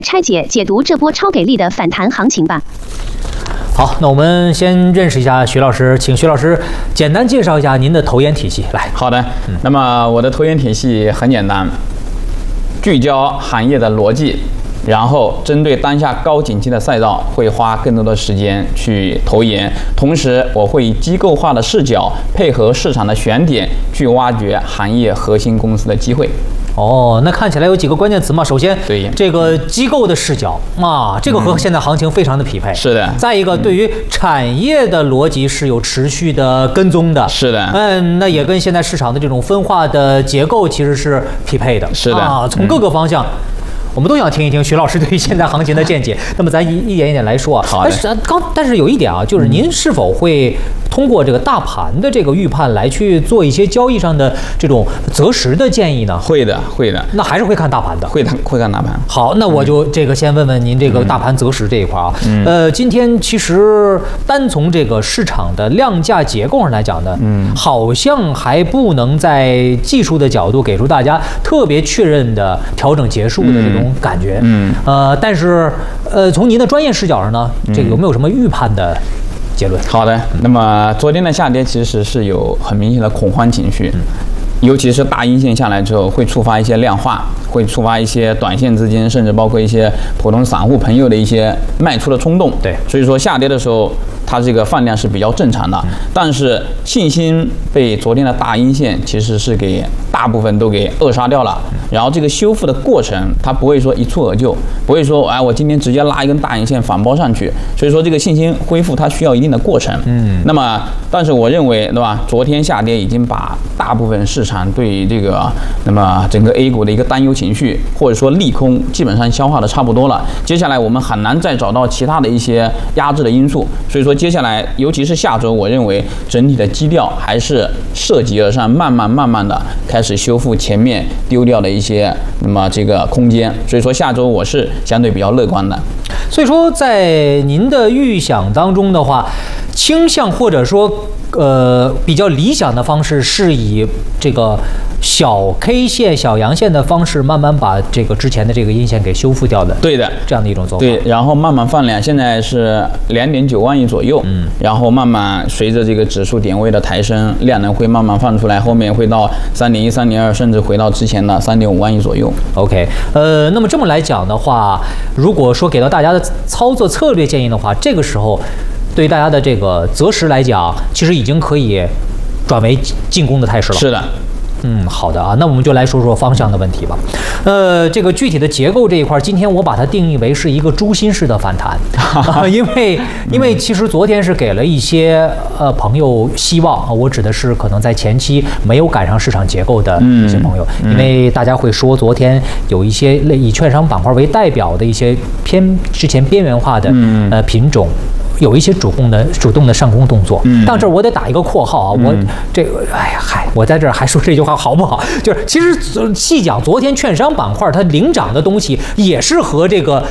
拆解解读这波超给力的反弹行情吧。 好，那我们先认识一下徐老师，请徐老师简单介绍一下您的投研体系。来， 好的，那么我的投研体系很简单，聚焦行业的逻辑，然后针对当下高景气的赛道，会花更多的时间去投研，同时我会以机构化的视角，配合市场的选点，去挖掘行业核心公司的机会。 哦，那看起来有几个关键词嘛。首先， 对这个机构的视角啊，这个和现在行情非常的匹配。 是的。 再一个，对于产业的逻辑是有持续的跟踪的。 是的。 那也跟现在市场的这种分化的结构其实是匹配的。 是的。 啊，从各个方向。我们都想听一听徐老师对于现在行情的见解。那么咱一点一点来说啊。 好的。 但是有一点啊，就是您是否会通过这个大盘的这个预判来去做一些交易上的这种择时的建议呢？ 会的，会的。 那还是会看大盘的。 会看大盘。 好，那我就这个先问问您这个大盘择时这一块啊。今天其实单从这个市场的量价结构上来讲呢，好像还不能在技术的角度给出大家特别确认的调整结束的这种感觉。但是从您的专业视角上呢，这个有没有什么预判的结论？ 好的，那么昨天的下跌其实是有很明显的恐慌情绪，尤其是大阴线下来之后，会触发一些量化，会触发一些短线资金，甚至包括一些普通散户朋友的一些卖出的冲动。 对， 所以说下跌的时候，它这个放量是比较正常的。但是信心被昨天的大阴线其实是给大部分都给扼杀掉了。然后这个修复的过程，它不会说一蹴而就，不会说我今天直接拉一根大阴线反包上去。所以说这个信心恢复它需要一定的过程。那么但是我认为，对吧？昨天下跌已经把大部分市场对这个那么整个 A 股的一个担忧情绪或者说利空基本上消化的差不多了。接下来我们很难再找到其他的一些压制的因素。所以说接下来尤其是下周，我认为整体的基调还是涉级而上，慢慢的开始修复前面丢掉的一些那么这个空间。所以说下周我是相对比较乐观的。 所以说在您的预想当中的话，倾向或者说比较理想的方式是以这个小 K 线、小阳线的方式，慢慢把这个之前的这个阴线给修复掉的。 对的， 这样的一种做法。 对，然后慢慢放量，现在是2.9万亿左右。然后慢慢随着这个指数点位的抬升，量能会慢慢放出来，后面会到3.1、3.2，甚至回到之前的3.5万亿左右。 OK，那么这么来讲的话，如果说给到大家的操作策略建议的话，这个时候对于大家的这个择时来讲，其实已经可以转为进攻的态势了。 是的。 好的啊，那我们就来说说方向的问题吧。这个具体的结构这一块，今天我把它定义为是一个猪心式的反弹，因为其实昨天是给了一些朋友希望，我指的是可能在前期没有赶上市场结构的一些朋友，因为大家会说昨天有一些以券商板块为代表的一些之前边缘化的品种。有一些主动的上攻动作，但这儿我得打一个括号啊，我这个我在这儿还说这句话好不好？就是其实细讲，昨天券商板块它领涨的东西也是和这个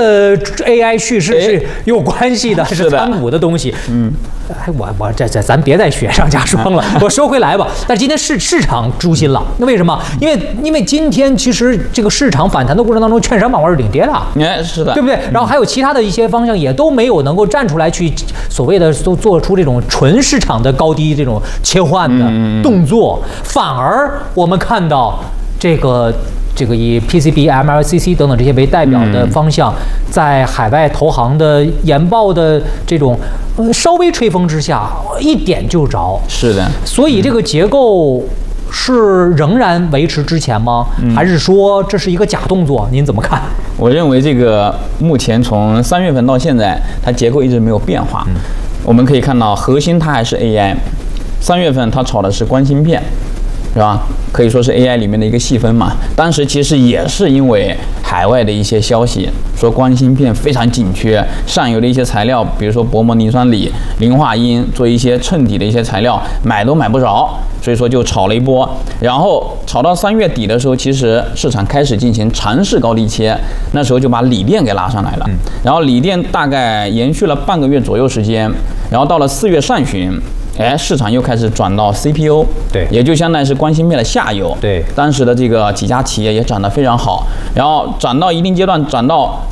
AI 叙事是有关系的，是参股的东西。我这咱别再雪上加霜了，我说回来吧。但今天市场诛心了，那为什么？因为今天其实这个市场反弹的过程当中，券商板块是领跌的， 是的， 对不对？然后还有其他的一些方向也都没有能够站出来去所谓的都做出这种纯市场的高低这种切换的动作，反而我们看到这个以 PCB、MLCC 等等这些为代表的方向，在海外投行的研报的这种稍微吹风之下，一点就着。 是的， 所以这个结构是仍然维持之前吗？还是说这是一个假动作？您怎么看？ 我认为这个目前从3月份到现在，它结构一直没有变化。我们可以看到核心它还是 AI，3月份它炒的是光芯片。是吧？可以说是 AI 里面的一个细分嘛。当时其实也是因为海外的一些消息，说光芯片非常紧缺，上游的一些材料，比如说薄膜、磷酸锂、磷化铟，做一些衬底的一些材料，买都买不着，所以说就炒了一波。然后炒到3月底的时候，其实市场开始进行尝试高低切，那时候就把锂电给拉上来了。然后锂电大概延续了半个月左右时间，然后到了4月上旬。 市场又开始转到 CPU， 对， 也就相当于是光芯片的下游。 对， 当时的这个几家企业也涨得非常好，然后涨到一定阶段，涨到